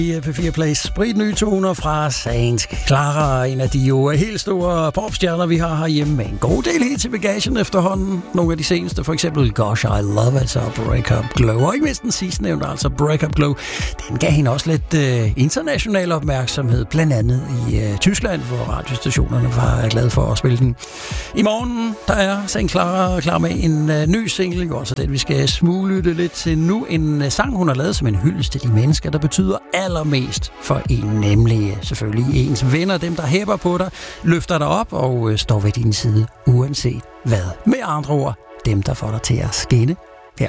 P4 Plays spritnye toner fra Saint Clara, en af de jo helt store popstjerner, vi har herhjemme, med en god del helt til bagagen efterhånden. Nogle af de seneste, for eksempel Gosh I Love, altså Break Up Glow, og ikke mindst den sidste nævnte, altså Break Up Glow. Den gav hende også lidt international opmærksomhed, blandt andet i Tyskland, hvor radiostationerne var glade for at spille den. I morgen, der er Saint Clara klar med en ny single, jo altså den, vi skal smuglytte lidt til nu. En sang, hun har lavet som en hyldest til de mennesker, der betyder allermest for en, nemlig selvfølgelig ens venner, dem der hæpper på dig, løfter dig op og står ved din side, uanset hvad. Med andre ord, dem der får dig til at skinne